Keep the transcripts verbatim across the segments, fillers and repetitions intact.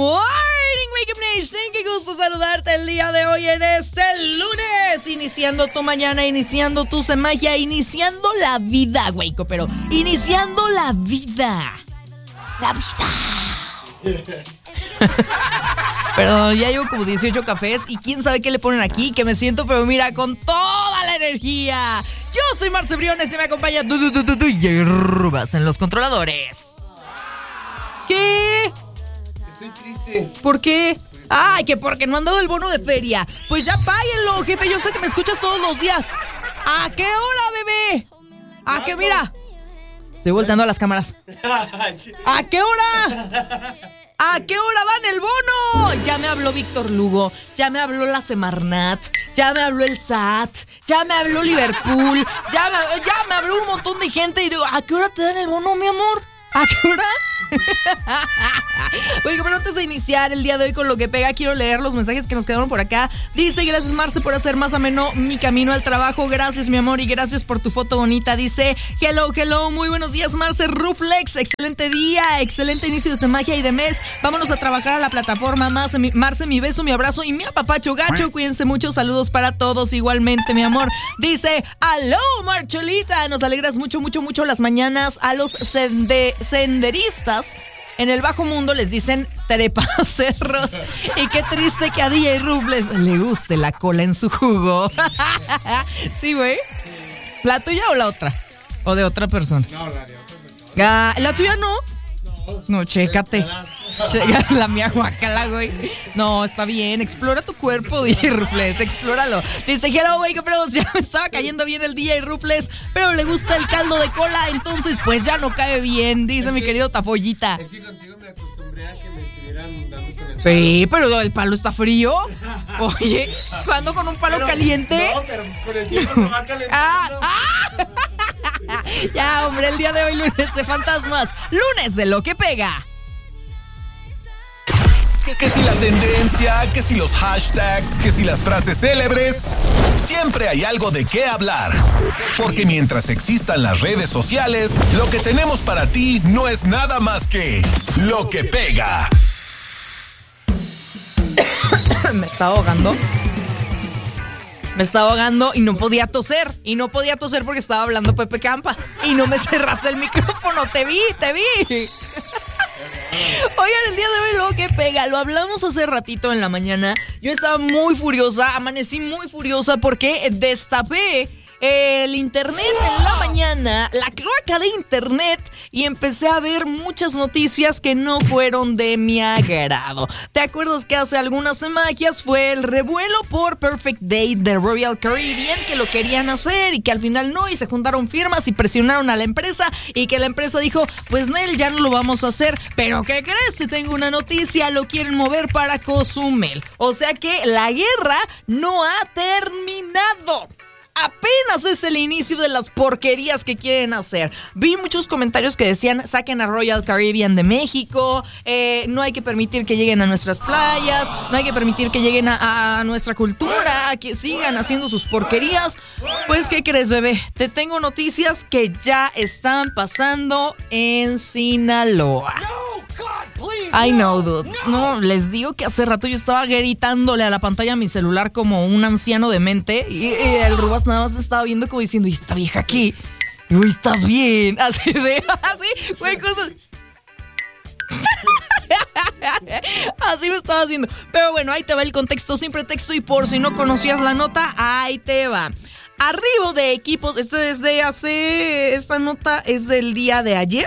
morning, Wake Up Nation. Qué gusto saludarte el día de hoy en este lunes. Iniciando tu mañana, iniciando tu semana, iniciando la vida, Waco, pero iniciando la vida. La vida. Perdón, ya llevo como dieciocho cafés y quién sabe qué le ponen aquí, que me siento, pero mira, con toda la energía. Yo soy Marce Briones y me acompaña du, du, du, du, du, y Rubas en los controladores. ¿Qué? Estoy triste. ¿Por qué? Ay, que porque no han dado el bono de feria. Pues ya páguenlo, jefe, yo sé que me escuchas todos los días. ¿A qué hora, bebé? ¿A qué, mira? Estoy volteando a las cámaras. ¿A qué hora? ¿A qué hora dan el bono? Ya me habló Víctor Lugo, ya me habló la Semarnat, ya me habló el S A T, ya me habló Liverpool, ya me, ya me habló un montón de gente y digo, ¿a qué hora te dan el bono, mi amor? ¿A qué hora? Oye, pero antes de iniciar el día de hoy con lo que pega, quiero leer los mensajes que nos quedaron por acá. Dice, gracias Marce por hacer más ameno mi camino al trabajo. Gracias, mi amor, y gracias por tu foto bonita. Dice, hello, hello, muy buenos días, Marce Ruflex. Excelente día, excelente inicio de semana y de mes. Vámonos a trabajar a la plataforma. Marce, mi, Marce, mi beso, mi abrazo y mi apapacho gacho. Cuídense mucho, saludos para todos igualmente, mi amor. Dice, aló, Marcholita. Nos alegras mucho, mucho, mucho las mañanas a los sende- senderistas. En el bajo mundo les dicen trepacerros. Y qué triste que a D J Rubles le guste la cola en su jugo. Sí, güey. ¿La tuya o la otra? ¿O de otra persona? No, la de otra persona. Ah, ¿la tuya no? No. No, chécate. Checa la mía guacala, güey. No, está bien. Explora tu cuerpo, D J Rufles. Explóralo. Dice, hello, Wake Up Bros. Ya me estaba cayendo bien el D J Rufles, pero le gusta el caldo de cola, entonces pues ya no cae bien, dice Es mi que- querido Tafollita. Es que contigo me acostumbré a que me estuvieran dando con el Sí, pero el palo está frío. Oye, ¿cuándo con un palo Pero- caliente? No, pero pues con el tiempo se va calentando. Ah, ah. Ya, hombre, el día de hoy lunes de fantasmas. Lunes de lo que pega. Que, que si la tendencia, que si los hashtags, que si las frases célebres, siempre hay algo de qué hablar. Porque mientras existan las redes sociales, lo que tenemos para ti no es nada más que lo que pega. Me estaba ahogando. Me estaba ahogando y no podía toser. Y no podía toser porque estaba hablando Pepe Campa. Y no me cerraste el micrófono. Te vi, te vi. Oigan, el día de hoy lo que pega, lo hablamos hace ratito en la mañana. Yo estaba muy furiosa, amanecí muy furiosa porque destapé el internet en la mañana, la cloaca de internet, y empecé a ver muchas noticias que no fueron de mi agrado. ¿Te acuerdas que hace algunas semanas fue el revuelo por Perfect Day de Royal Caribbean, que lo querían hacer y que al final no, y se juntaron firmas y presionaron a la empresa y que la empresa dijo, pues Nel, ya no lo vamos a hacer, pero ¿qué crees? Si tengo una noticia, lo quieren mover para Cozumel. O sea que la guerra no ha terminado. Apenas es el inicio de las porquerías que quieren hacer. Vi muchos comentarios que decían, saquen a Royal Caribbean de México, eh, no hay que permitir que lleguen a nuestras playas, no hay que permitir que lleguen a, a nuestra cultura, a que sigan haciendo sus porquerías. Pues, ¿qué crees, bebé? Te tengo noticias que ya están pasando en Sinaloa. I know, dude. No, les digo que hace rato yo estaba gritándole a la pantalla a mi celular como un anciano demente y, y el Rubas nada más estaba viendo como diciendo, ¿y esta vieja aquí? Uy, ¿estás bien? Así, sí, así, güey, cosas... Así me estaba haciendo. Pero bueno, ahí te va el contexto sin pretexto y por si no conocías la nota, ahí te va. Arribo de equipos, este es de hace... Esta nota es del día de ayer.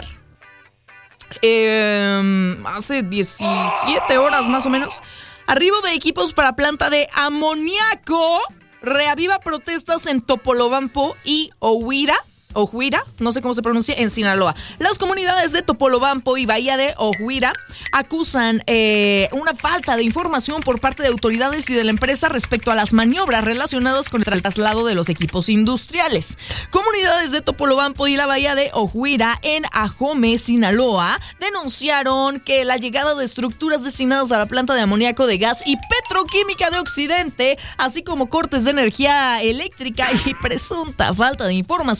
Eh, hace diecisiete horas más o menos. Arribo de equipos para planta de amoníaco. Reaviva protestas en Topolobampo y Ohuira. Ojuira, no sé cómo se pronuncia, en Sinaloa. Las comunidades de Topolobampo y Bahía de Ojuira acusan eh, una falta de información por parte de autoridades y de la empresa respecto a las maniobras relacionadas con el traslado de los equipos industriales. Comunidades de Topolobampo y la Bahía de Ojuira en Ajome, Sinaloa, denunciaron que la llegada de estructuras destinadas a la planta de amoníaco de gas y petroquímica de Occidente, así como cortes de energía eléctrica y presunta falta de información sobre la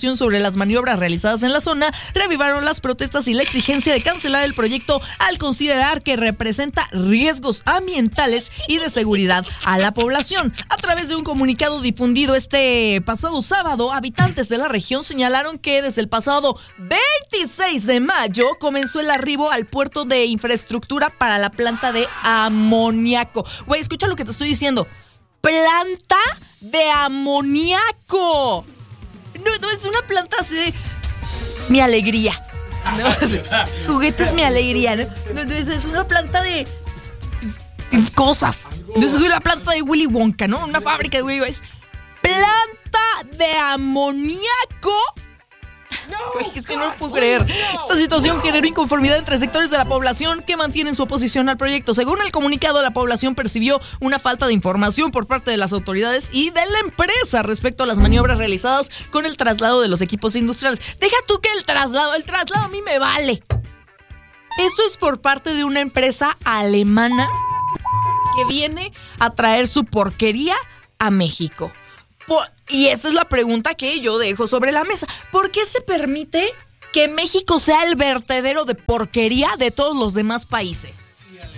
las maniobras realizadas en la zona reavivaron las protestas y la exigencia de cancelar el proyecto al considerar que representa riesgos ambientales y de seguridad a la población. A través de un comunicado difundido este pasado sábado, habitantes de la región señalaron que desde el pasado veintiséis de mayo comenzó el arribo al puerto de infraestructura para la planta de amoníaco. Güey, escucha lo que te estoy diciendo. Planta de amoníaco. No, no es una planta así de mi alegría. No, juguetes mi alegría, ¿no? No, no, es una planta de, de cosas. Es una planta de Willy Wonka, ¿no? Una fábrica de Willy Wonka. Es planta de amoníaco. No, es que no lo puedo creer. Esta situación generó inconformidad entre sectores de la población que mantienen su oposición al proyecto. Según el comunicado, la población percibió una falta de información por parte de las autoridades y de la empresa respecto a las maniobras realizadas con el traslado de los equipos industriales. Deja tú que el traslado, el traslado a mí me vale. Esto es por parte de una empresa alemana que viene a traer su porquería a México. Por, y esa es la pregunta que yo dejo sobre la mesa. ¿Por qué se permite que México sea el vertedero de porquería de todos los demás países?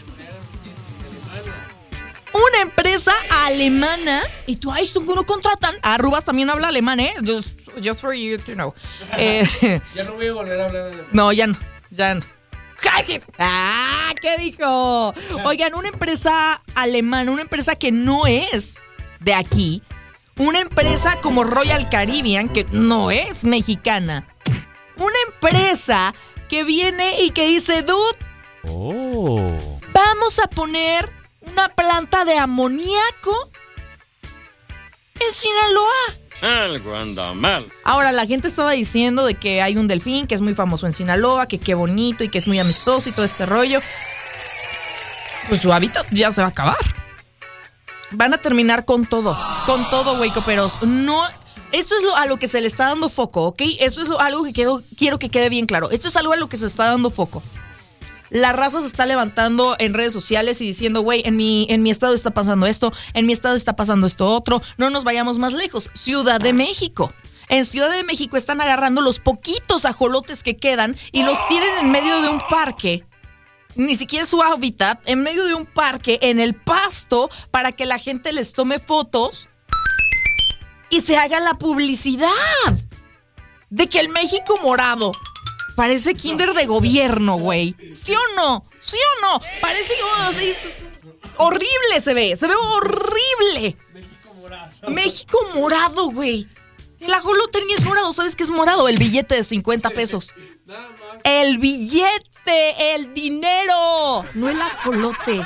Una empresa alemana. Y tú, ay, tú no contratan. Arrubas también habla alemán, ¿eh? Just, just for you to know. Eh, ya no voy a volver a hablar alemán. No, ya no, ya no. Ah, ¿qué dijo? Oigan, una empresa alemana, una empresa que no es de aquí. Una empresa como Royal Caribbean, que no es mexicana. Una empresa que viene y que dice, dude, oh. vamos a poner una planta de amoníaco en Sinaloa. Algo anda mal. Ahora, la gente estaba diciendo de que hay un delfín que es muy famoso en Sinaloa, que qué bonito y que es muy amistoso y todo este rollo. Pues su hábitat ya se va a acabar. Van a terminar con todo, con todo, güey, coperos. No, esto es lo, a lo que se le está dando foco, ¿ok? Eso es lo, algo que quedo, quiero que quede bien claro. Esto es algo a lo que se está dando foco. La raza se está levantando en redes sociales y diciendo, güey, en mi, en mi estado está pasando esto, en mi estado está pasando esto otro. No nos vayamos más lejos. Ciudad de México. En Ciudad de México están agarrando los poquitos ajolotes que quedan y los tienen en medio de un parque. Ni siquiera es su hábitat, en medio de un parque, en el pasto, para que la gente les tome fotos y se haga la publicidad de que el México morado parece kinder de gobierno, güey. ¿Sí o no? ¿Sí o no? Parece oh, sí, horrible se ve, se ve horrible. México morado. México morado, güey. El ajolote ni es morado, ¿sabes qué es morado? El billete de cincuenta pesos. Nada más. El billete, el dinero, no el ajolote.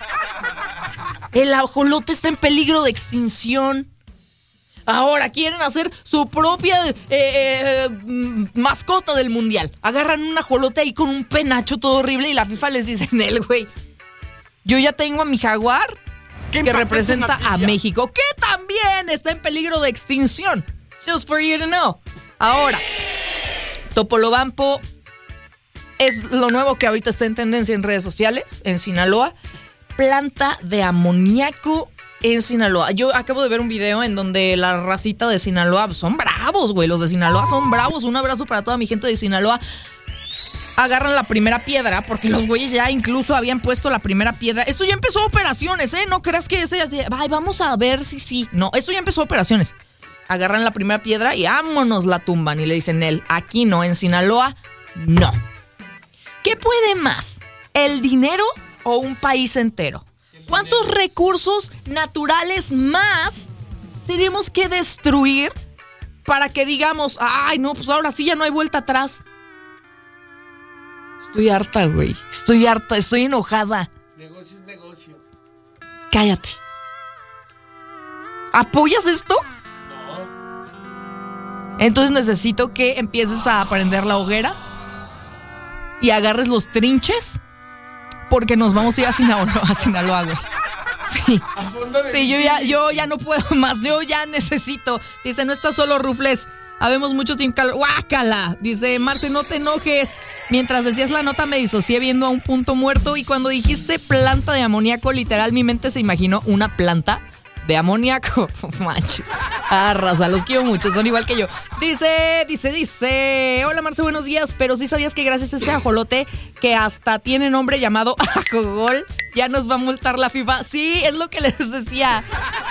El ajolote está en peligro de extinción. Ahora quieren hacer su propia eh, eh, mascota del mundial. Agarran un ajolote ahí con un penacho todo horrible y la FIFA les dice en él, güey. Yo ya tengo a mi jaguar que representa a México, que también está en peligro de extinción. Just for you to know. Ahora, Topolobampo es lo nuevo que ahorita está en tendencia en redes sociales, en Sinaloa. Planta de amoníaco en Sinaloa. Yo acabo de ver un video en donde la racita de Sinaloa son bravos, güey. Los de Sinaloa son bravos. Un abrazo para toda mi gente de Sinaloa. Agarran la primera piedra, porque los güeyes ya incluso habían puesto la primera piedra. Esto ya empezó operaciones, ¿eh? No creas que ese... Ay, vamos a ver si sí. No, esto ya empezó operaciones. Agarran la primera piedra y vámonos la tumban. Y le dicen él, aquí no, en Sinaloa, no. ¿Qué puede más? ¿El dinero o un país entero? ¿Cuántos recursos naturales más tenemos que destruir para que digamos, ay, no, pues ahora sí ya no hay vuelta atrás? Estoy harta, güey. Estoy harta, estoy enojada. Negocio es negocio. Cállate. ¿Apoyas esto? No. Entonces necesito que empieces a prender la hoguera y agarres los trinches, porque nos vamos a ir a Sinaloa, a Sinaloa, güey. Sí. A fondo de Sí, yo ya, yo ya no puedo más. Yo ya necesito. Dice, no estás solo, Rufles. Habemos mucho team calor. ¡Guácala! Dice, Marce, no te enojes. Mientras decías la nota me disocié viendo a un punto muerto y cuando dijiste planta de amoníaco, literal mi mente se imaginó una planta de amoníaco. Manches. Ah, raza, los quiero mucho, son igual que yo. Dice, dice, dice. Hola, Marce, buenos días. Pero sí sabías que gracias a ese ajolote que hasta tiene nombre llamado Ajogol, ya nos va a multar la FIFA. Sí, es lo que les decía.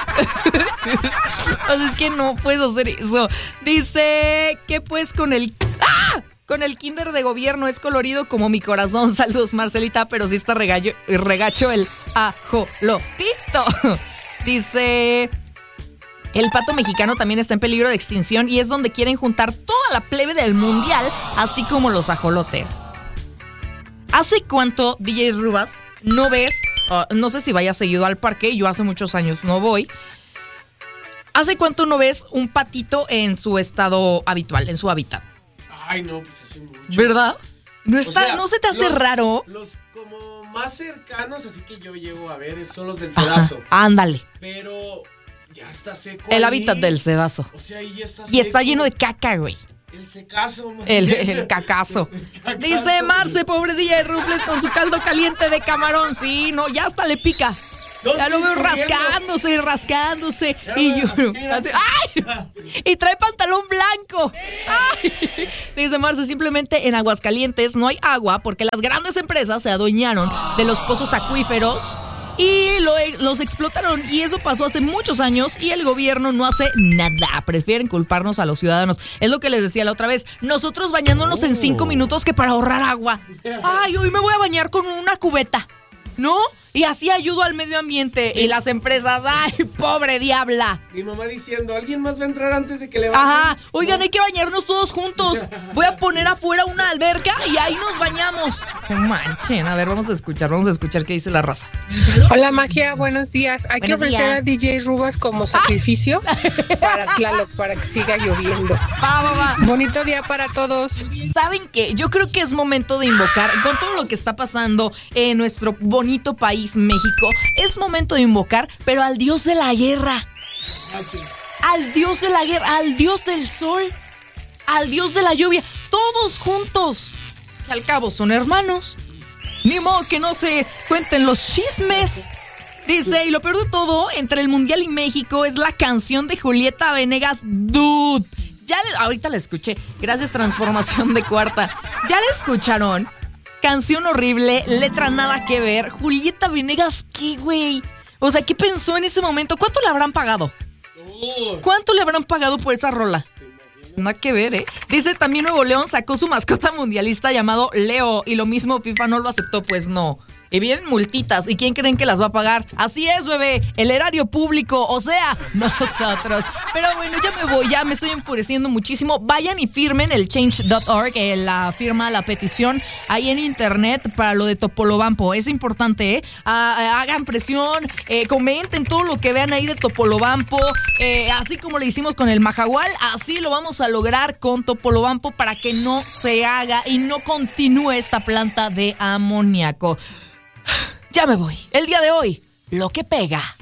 O sea, es que no puedo hacer eso. Dice que pues con el... ¡Ah! Con el kinder de gobierno es colorido como mi corazón. Saludos, Marcelita, pero sí está regallo, regacho el ajolotito. Dice... El pato mexicano también está en peligro de extinción y es donde quieren juntar toda la plebe del mundial, así como los ajolotes. ¿Hace cuánto, D J Rubas, no ves? Uh, no sé si vayas seguido al parque, yo hace muchos años no voy. ¿Hace cuánto no ves un patito en su estado habitual, en su hábitat? Ay, no, pues hace mucho. ¿Verdad? ¿No, está, O sea, ¿no se te hace los, raro? Los como más cercanos, así que yo llego a ver, son los del sedazo. Ajá, ándale. Pero ya está seco. El ahí. hábitat del sedazo. O sea, ahí ya está seco. Y está lleno de caca, güey. El secazo. Más El, bien. el cacazo. El cacazo. Dice Marce, pobre D J Rufles con su caldo caliente de camarón. Sí, no, ya hasta le pica. No, Ya lo estoy veo escurriendo. rascándose, rascándose. Ya Y lo yo, veo así, así, ¡ay! Y trae pantalón blanco. ¡Ay! Dice Marce, simplemente en Aguascalientes no hay agua porque las grandes empresas se adueñaron de los pozos acuíferos y lo, los explotaron. Y eso pasó hace muchos años y el gobierno no hace nada. Prefieren culparnos a los ciudadanos. Es lo que les decía la otra vez. Nosotros bañándonos en cinco minutos que para ahorrar agua. Ay, hoy me voy a bañar con una cubeta. ¿No? Y así ayudo al medio ambiente. Y las empresas, ¡ay, pobre diabla! Mi mamá diciendo, ¿alguien más va a entrar antes de que le bajen? Ajá, oigan, ¿No? hay que bañarnos todos juntos. Voy a poner afuera una alberca y ahí nos bañamos. No manchen, a ver, vamos a escuchar, vamos a escuchar qué dice la raza. Hola, Magia, buenos días. Hay que Buenos ofrecer días. a D J Rubas como sacrificio para Tlaloc, para que siga lloviendo. Va, va, va. Bonito día para todos. ¿Saben qué? Yo creo que es momento de invocar, con todo lo que está pasando en nuestro bonito país, México, es momento de invocar, pero al dios de la guerra. Al dios de la guerra, al dios del sol, al dios de la lluvia, todos juntos. Que al cabo son hermanos. Ni modo que no se cuenten los chismes. Dice, y lo peor de todo, entre el Mundial y México, es la canción de Julieta Venegas, Dude. Ya le, ahorita la escuché. Gracias, Transformación de Cuarta. ¿Ya la escucharon? Canción horrible, letra nada que ver. Julieta Venegas, ¿qué, güey? O sea, ¿qué pensó en ese momento? ¿Cuánto le habrán pagado? Uh, ¿Cuánto le habrán pagado por esa rola? Nada que ver, ¿eh? Dice, también Nuevo León sacó su mascota mundialista llamado Leo. Y lo mismo, FIFA no lo aceptó, pues no. Y vienen multitas. ¿Y quién creen que las va a pagar? Así es, bebé. El erario público. O sea, nosotros. Pero bueno, ya me voy. Ya me estoy enfureciendo muchísimo. Vayan y firmen el change punto org, eh, la firma, la petición ahí en internet para lo de Topolobampo. Es importante, ¿eh? Ah, hagan presión. Eh, comenten todo lo que vean ahí de Topolobampo. Eh, así como lo hicimos con el Majagual, así lo vamos a lograr con Topolobampo para que no se haga y no continúe esta planta de amoníaco. Ya me voy. El día de hoy, lo que pega.